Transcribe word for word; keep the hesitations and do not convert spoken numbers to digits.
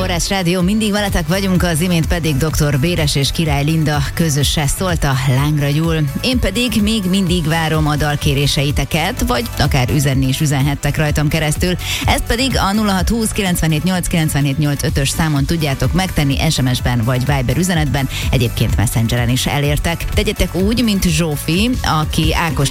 Forrás Rádió, mindig veletek vagyunk, az imént pedig doktor Béres és Király Linda közösen szólt a Lángra Gyúl. Én pedig még mindig várom a dalkéréseiteket, vagy akár üzenni is üzenhettek rajtam keresztül. Ezt pedig a nulla hat húsz kilencvenhét nyolc kilencvenhét nyolc ötös számon tudjátok megtenni, es em es-ben vagy Viber üzenetben, egyébként Messengeren is elértek. Tegyetek úgy, mint Zsófi, aki Ákos